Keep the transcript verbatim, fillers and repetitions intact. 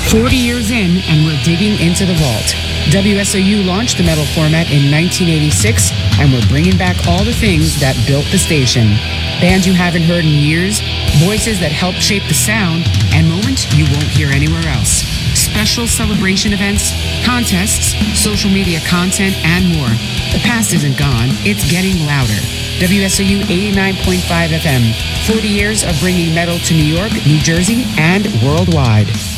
forty years in, and we're digging into the vault. W S O U launched the metal format in nineteen eighty-six, and we're bringing back all the things that built the station. Bands you haven't heard in years, voices that helped shape the sound, and moments you won't hear anywhere else. Special celebration events, contests, social media content, and more. The past isn't gone, it's getting louder. W S O U eighty-nine point five F M, forty years of bringing metal to New York, New Jersey, and worldwide.